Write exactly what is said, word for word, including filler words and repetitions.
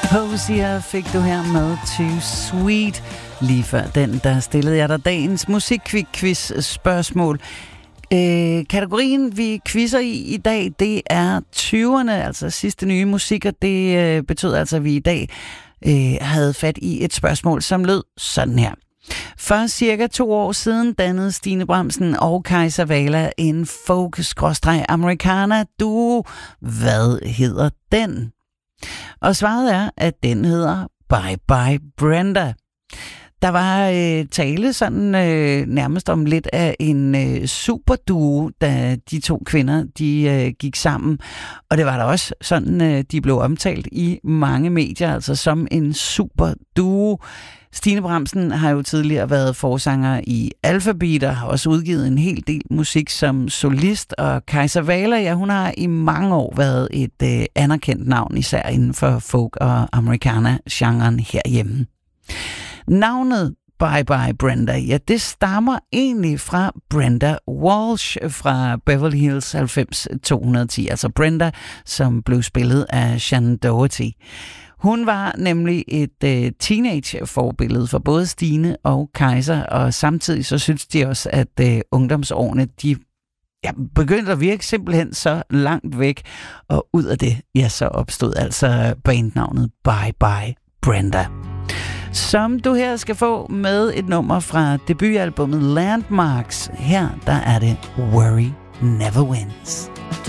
Hosier fik du her med Too Sweet. Lige før den, der stillede jeg dig dagens musikquiz spørgsmål. Øh, kategorien, vi quizzer i i dag, det er tyverne, altså sidste nye musik, og det øh, betød altså, at vi i dag øh, havde fat i et spørgsmål, som lød sådan her. For cirka to år siden dannede Stine Bramsen og Kajsa Wala en folk-americana-duo. Hvad hedder den? Og svaret er, at den hedder Bye Bye Brenda. Der var øh, tale sådan øh, nærmest om lidt af en øh, superduo, da de to kvinder de øh, gik sammen. Og det var der også sådan, øh, de blev omtalt i mange medier, altså som en superduo. Stine Bramsen har jo tidligere været forsanger i Alphabeat og har også udgivet en hel del musik som solist. Og Kajsa Wala, ja, hun har i mange år været et øh, anerkendt navn, især inden for folk- og americana-genren herhjemme. Navnet Bye Bye Brenda, ja, det stammer egentlig fra Brenda Walsh fra Beverly Hills halvfems to hundrede og ti, altså Brenda, som blev spillet af Shannon Doherty. Hun var nemlig et øh, teenage-forbillede for både Stine og Kajsa, og samtidig så synes de også, at øh, ungdomsårene, de ja, begyndte at virke simpelthen så langt væk, og ud af det, ja, så opstod altså bandnavnet Bye Bye Brenda. Som du her skal få med et nummer fra debutalbummet Landmarks. Her der er det Worry Never Wins.